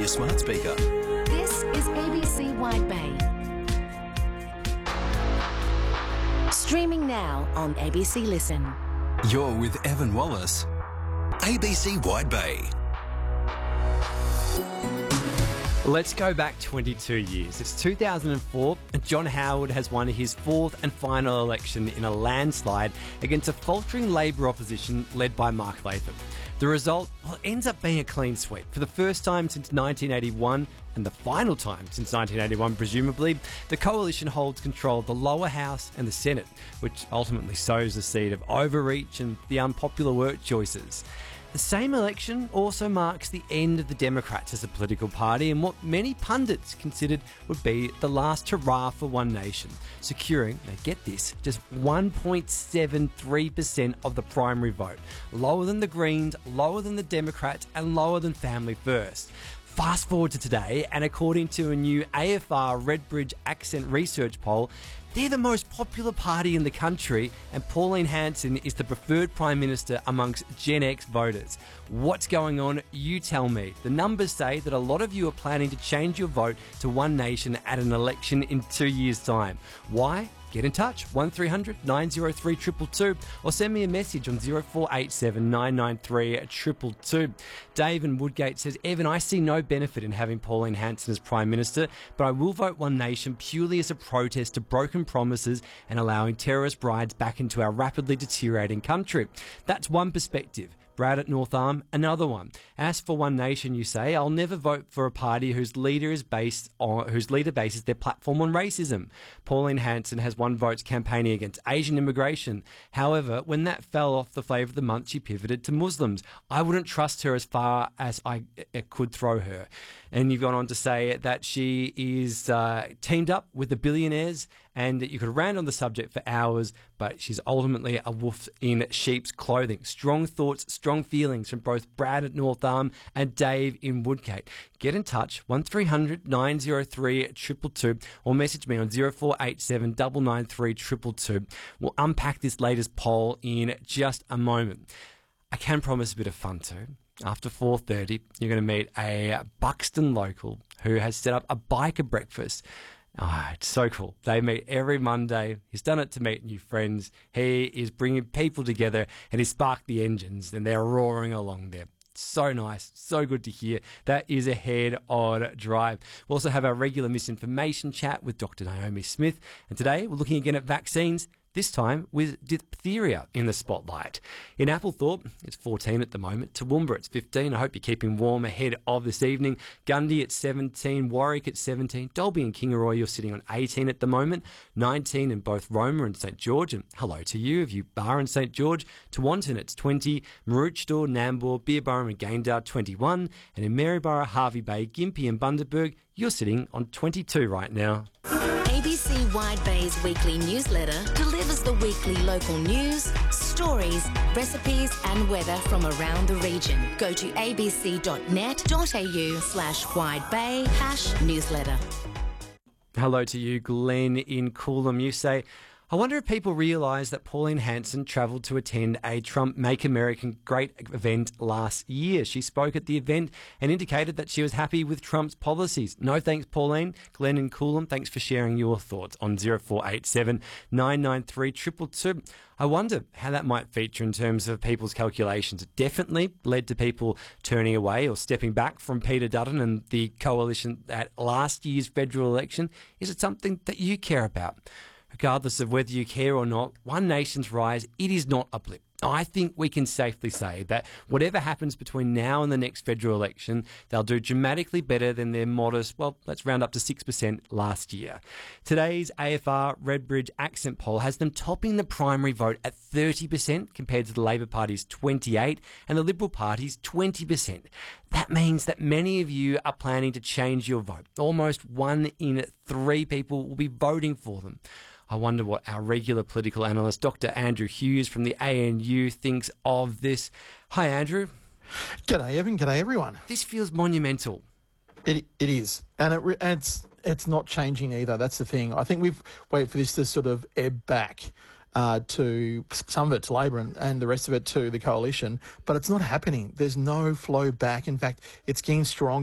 your smart speaker. This is ABC Wide Bay. Streaming now on ABC Listen. You're with Evan Wallace. ABC Wide Bay. Let's go back 22 years. It's 2004 and John Howard has won his fourth and final election in a landslide against a faltering Labor opposition led by Mark Latham. The result ends up being a clean sweep. For the first time since 1981 and the final time since 1981 presumably, the coalition holds control of the lower house and the Senate, which ultimately sows the seed of overreach and the unpopular work choices. The same election also marks the end of the Democrats as a political party and what many pundits considered would be the last hurrah for One Nation, securing, now get this, just 1.73% of the primary vote, lower than the Greens, lower than the Democrats and lower than Family First. Fast forward to today, and according to a new AFR Redbridge Accent Research poll, they're the most popular party in the country, and Pauline Hanson is the preferred Prime Minister amongst Gen X voters. What's going on? You tell me. The numbers say that a lot of you are planning to change your vote to One Nation at an election in 2 years' time. Why? Get in touch, 1300 903 222, or send me a message on 0487 993 222. Dave in Woodgate says, Evan, I see no benefit in having Pauline Hanson as Prime Minister, but I will vote One Nation purely as a protest to broken promises and allowing terrorist brides back into our rapidly deteriorating country. That's one perspective. Brad at North Arm, another one. As for One Nation, you say, I'll never vote for a party whose leader bases their platform on racism. Pauline Hanson has won votes campaigning against Asian immigration. However, when that fell off the flavour of the month, she pivoted to Muslims. I wouldn't trust her as far as I could throw her. And you've gone on to say that she is teamed up with the billionaires, and you could rant on the subject for hours, but she's ultimately a wolf in sheep's clothing. Strong thoughts, strong feelings from both Brad at North Arm and Dave in Woodgate. Get in touch, 1300 903 222, or message me on 0487 993 222. We'll unpack this latest poll in just a moment. I can promise a bit of fun too. After 4:30, you're going to meet a Buxton local who has set up a biker breakfast. Oh, it's so cool. They meet every Monday. He's done it to meet new friends. He is bringing people together and he's sparked the engines and they're roaring along there. So nice. So good to hear. That is ahead on Drive. We'll also have our regular misinformation chat with Dr. Naomi Smith. And today we're looking again at vaccines, this time with diphtheria in the spotlight. In Applethorpe, it's 14 at the moment. Toowoomba, it's 15. I hope you're keeping warm ahead of this evening. Gundy at 17. Warwick at 17. Dalby and Kingaroy, you're sitting on 18 at the moment. 19 in both Roma and St George. And hello to you if you are in St George. Tewantin, it's 20. Maroochydore, Nambour, Beerburrum and Gayndah, 21. And in Maryborough, Harvey Bay, Gympie and Bundaberg, you're sitting on 22 right now. ABC Wide Bay's weekly newsletter delivers the weekly local news, stories, recipes and weather from around the region. Go to abc.net.au/widebay/newsletter. Hello to you, Glenn in Coolum. You say, I wonder if people realise that Pauline Hanson travelled to attend a Trump Make America Great event last year. She spoke at the event and indicated that she was happy with Trump's policies. No thanks, Pauline. Glenn in Coolum, thanks for sharing your thoughts on 0487 993 222. I wonder how that might feature in terms of people's calculations. It definitely led to people turning away or stepping back from Peter Dutton and the coalition at last year's federal election. Is it something that you care about? Regardless of whether you care or not, One Nation's rise, it is not a blip. I think we can safely say that whatever happens between now and the next federal election, they'll do dramatically better than their modest, well, let's round up to 6% last year. Today's AFR Redbridge Accent poll has them topping the primary vote at 30% compared to the Labor Party's 28% and the Liberal Party's 20%. That means that many of you are planning to change your vote. Almost 1 in 3 people will be voting for them. I wonder what our regular political analyst, Dr. Andrew Hughes from the ANU, thinks of this. Hi, Andrew. G'day, Evan. G'day, everyone. This feels monumental. It is. And it's not changing either. That's the thing. I think we've waited for this to sort of ebb back to some of it to Labor and the rest of it to the coalition, but it's not happening. There's no flow back. In fact, it's getting stronger.